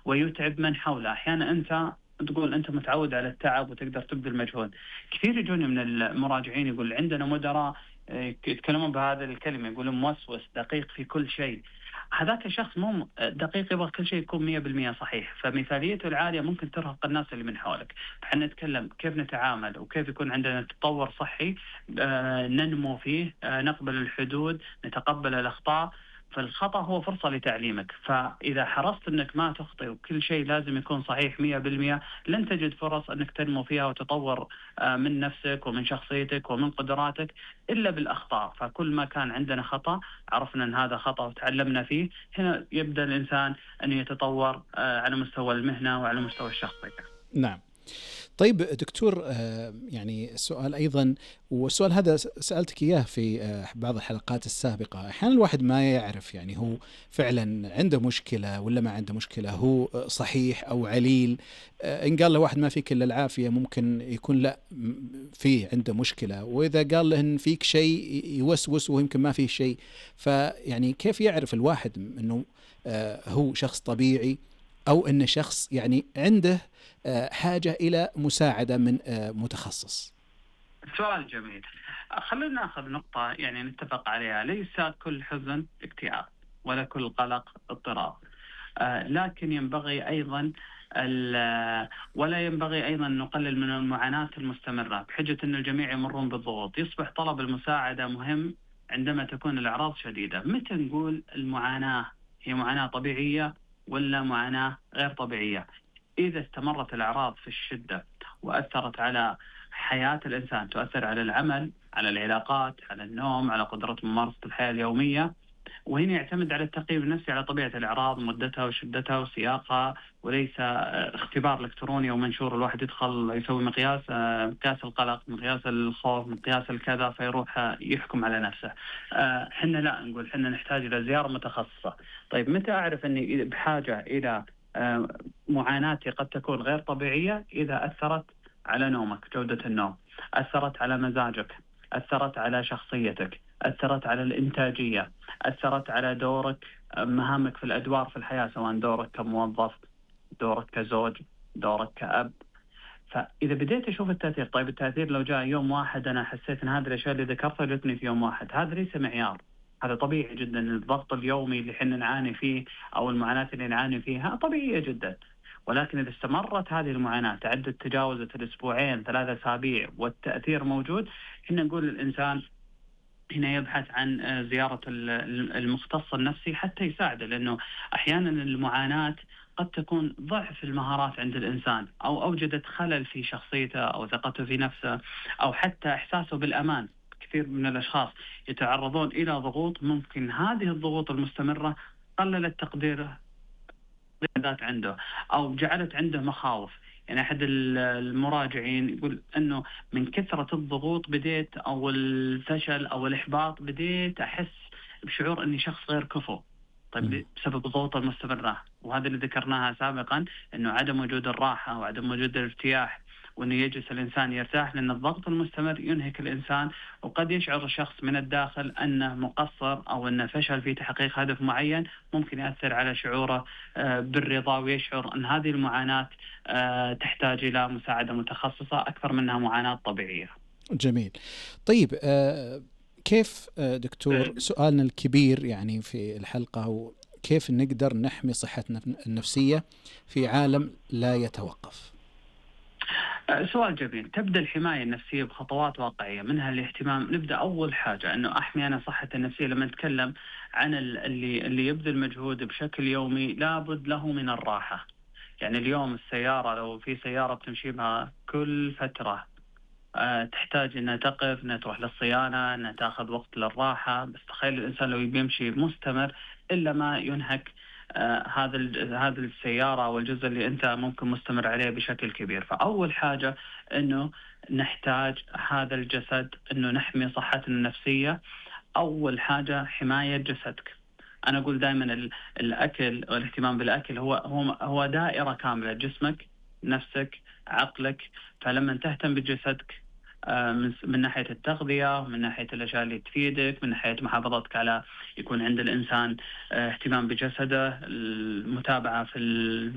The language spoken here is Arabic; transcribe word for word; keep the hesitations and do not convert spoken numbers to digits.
ويتعب من حوله. أحيانا أنت تقول أنت متعود على التعب وتقدر تبذل مجهود. كثير يجوني من المراجعين يقول عندنا مدراء آه، يتكلمون بهذه الكلمة، يقولون موسوس دقيق في كل شيء. هذاك الشخص مو دقيق، يبغى كل شيء يكون مية بالمية صحيح، فمثاليته العالية ممكن ترهق الناس اللي من حولك. فحنا نتكلم كيف نتعامل وكيف يكون عندنا تطور صحي، آه ننمو فيه، آه نقبل الحدود، نتقبل الأخطاء. فالخطأ هو فرصة لتعليمك، فإذا حرصت أنك ما تخطئ وكل شيء لازم يكون صحيح مية بالمية، لن تجد فرص أنك تنمو فيها وتطور آه من نفسك ومن شخصيتك ومن قدراتك إلا بالأخطاء. فكل ما كان عندنا خطأ عرفنا أن هذا خطأ وتعلمنا فيه، هنا يبدأ الإنسان أن يتطور آه على مستوى المهنة وعلى مستوى الشخصي. نعم. طيب دكتور، يعني السؤال أيضا، والسؤال هذا سألتك إياه في بعض الحلقات السابقة، أحيانا الواحد ما يعرف يعني هو فعلا عنده مشكلة ولا ما عنده مشكلة، هو صحيح أو عليل. إن قال له واحد ما فيك إلا العافية ممكن يكون لا، فيه عنده مشكلة، وإذا قال له إن فيك شيء يوسوس ويمكن ما فيه شيء. فيعني كيف يعرف الواحد إنه هو شخص طبيعي أو إنه شخص يعني عنده حاجة إلى مساعدة من متخصص؟ سؤال جميل. خلينا نأخذ نقطة يعني نتفق عليها. ليس كل حزن اكتئاب ولا كل قلق اضطراب، آه لكن ينبغي أيضا ولا ينبغي أيضا نقلل من المعاناة المستمرة بحجة أن الجميع يمرون بالضغوط. يصبح طلب المساعدة مهم عندما تكون الأعراض شديدة. متى نقول المعاناة هي معاناة طبيعية ولا معاناة غير طبيعية؟ إذا استمرت الأعراض في الشدة وأثرت على حياة الإنسان، تؤثر على العمل، على العلاقات، على النوم، على قدرة ممارسة الحياة اليومية. وهنا يعتمد على التقييم النفسي على طبيعة الأعراض، مدتها وشدتها وسياقها، وليس اختبار إلكتروني ومنشور الواحد يدخل يسوي مقياس مقياس القلق، مقياس الخوف، مقياس الكذا، فيروح يحكم على نفسه. حنا لا نقول، حنا نحتاج إلى زيارة متخصصة. طيب متى أعرف أني بحاجة إلى معاناتي قد تكون غير طبيعية؟ إذا أثرت على نومك، جودة النوم، أثرت على مزاجك، أثرت على شخصيتك، أثرت على الإنتاجية، أثرت على دورك، مهامك في الأدوار في الحياة، سواء دورك كموظف، دورك كزوج، دورك كأب. فإذا بديت أشوف التأثير، طيب التأثير لو جاء يوم واحد أنا حسيت أن هذه الأشياء اللي ذكرتها جتني في يوم واحد، هذا ليس معيار. هذا طبيعي جدا. الضغط اليومي اللي حنا نعاني فيه أو المعاناة اللي نعاني فيها طبيعية جدا. ولكن إذا استمرت هذه المعاناة تعدد تجاوزت الأسبوعين، ثلاثة أسابيع، والتأثير موجود، حنا نقول للإنسان هنا يبحث عن زيارة المختص النفسي حتى يساعده. لأنه أحيانا المعاناة قد تكون ضعف المهارات عند الإنسان، أو أوجدت خلل في شخصيته أو ثقته في نفسه، أو حتى إحساسه بالأمان. كثير من الأشخاص يتعرضون إلى ضغوط، ممكن هذه الضغوط المستمرة قللت تقديره ذات عنده أو جعلت عنده مخاوف. يعني أحد المراجعين يقول أنه من كثرة الضغوط بديت، أو الفشل أو الإحباط، بديت أحس بشعور أني شخص غير كفؤ. طيب بسبب الضغوط المستمرة. وهذا اللي ذكرناها سابقا، أنه عدم وجود الراحة وعدم وجود الارتياح، وأنه يجلس الإنسان يرتاح، لأن الضغط المستمر ينهك الإنسان. وقد يشعر الشخص من الداخل أنه مقصر أو أنه فشل في تحقيق هدف معين، ممكن يأثر على شعوره بالرضا، ويشعر أن هذه المعاناة تحتاج إلى مساعدة متخصصة أكثر منها معاناة طبيعية. جميل. طيب كيف دكتور، سؤالنا الكبير يعني في الحلقة هو كيف نقدر نحمي صحتنا النفسية في عالم لا يتوقف؟ سؤال جميل. تبدأ الحماية النفسية بخطوات واقعية، منها الاهتمام. نبدأ أول حاجة أنه أحمي أنا صحتي النفسية. لما نتكلم عن اللي اللي يبذل مجهود بشكل يومي لابد له من الراحة. يعني اليوم السيارة، لو في سيارة بتمشي بها كل فترة أه تحتاج أنها تقف، أنها تروح للصيانة، أنها تأخذ وقت للراحة. بس تخيل الإنسان لو يمشي مستمر إلا ما ينهك آه هذا هذا السيارة أو الجزء اللي أنت ممكن مستمر عليه بشكل كبير. فأول حاجة إنه نحتاج هذا الجسد، إنه نحمي صحتنا النفسية. أول حاجة حماية جسدك. أنا أقول دائما الأكل والاهتمام بالأكل هو هو هو دائرة كاملة، جسمك، نفسك، عقلك. فلما تهتم بجسدك من من ناحية التغذية، من ناحية الأشياء اللي تفيدك، من ناحية محافظتك على يكون عند الإنسان اهتمام بجسده، المتابعة في